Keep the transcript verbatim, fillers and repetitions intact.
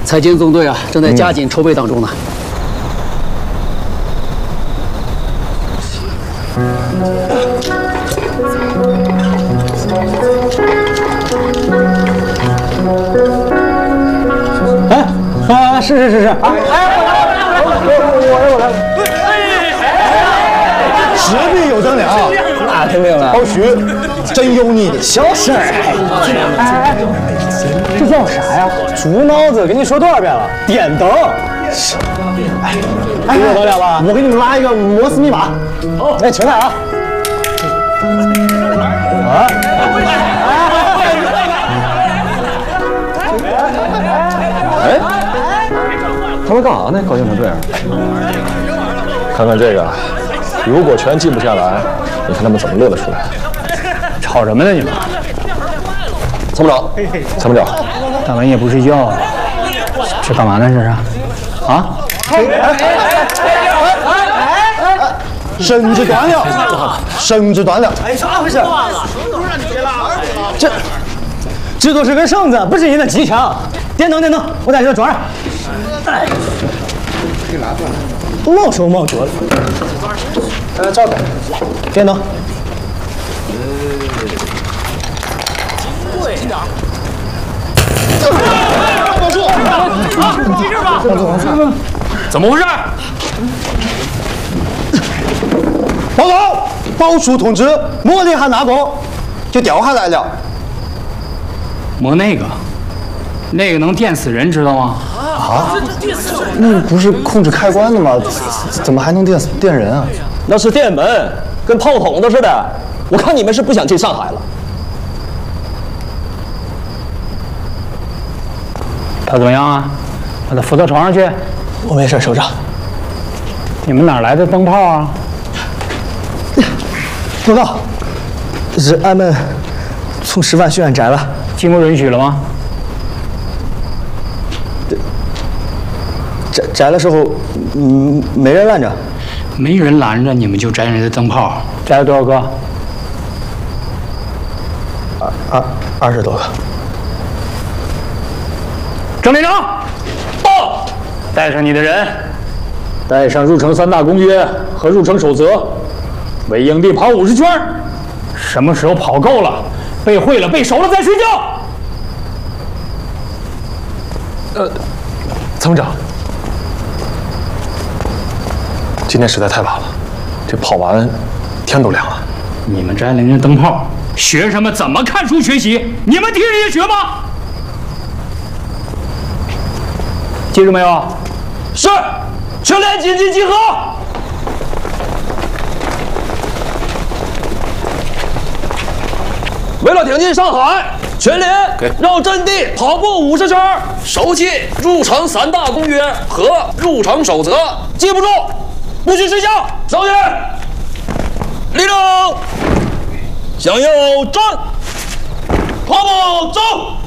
财经纵队啊，正在加紧筹备当中呢。 哎，啊，是是是是，啊，哎，我我我来。 实力有张良， 那肯定了。 包徐，真有你的小声儿！哎哎，这叫啥呀？猪脑子，跟你说多少遍了？电灯。哎，哎，得了吧？我给你们拉一个摩斯密码。哦，哎，请来啊！啊！哎，他们干啥呢？搞警察队？ 看看这个。 如果全记不下来，你看他们怎么乐得出来？ 吵什么呢你们？ 参谋长，参谋长， 大半夜不睡觉，这干嘛呢？这是？啊？ 绳子断了，绳子断了。 哎，咋回事？这这都是根绳子，不是你的机枪。电灯，电灯，我在这装上。哎，给拉断了。老手忙脚的。 呃，照着，电灯。对，报数啊，记事吧。 怎么回事？ 报告，报数通知，摸了一下拿钩，就掉下来了。 摸那个，那个能电死人，知道吗？ 啊？那不是控制开关的吗？怎么还能电死电人啊？ 那是电门，跟炮筒子似的。我看你们是不想进上海了。 他怎么样啊？把他扶到床上去。 我没事，首长。 你们哪来的灯泡啊？ 报告，是俺们从师范学院摘了， 经过允许了吗？ 摘摘的时候，嗯，没人拦着。 没人拦着你们就摘人家的灯泡， 摘了多少个？ 二二二十多个。 郑连长，报！带上你的人，带上入城三大公约和入城守则，为营地跑五十圈。什么时候跑够了，背会了，背熟了再睡觉。 呃，参谋长。 今天实在太晚了，这跑完天都亮了。 你们摘了人家灯泡，学生们怎么看书学习？你们听人家学吗？ 记住没有？ 是，全连紧急集合。为了挺进上海，全连绕阵地跑步五十圈，熟记入城三大公约和入城守则，记不住。 不许睡觉！少爷，立正，向右转，跑步走。